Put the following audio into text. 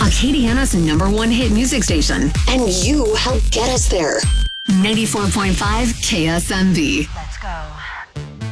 Acadiana's #1 hit music station. And you helped get us there. 94.5 KSMB. Let's go.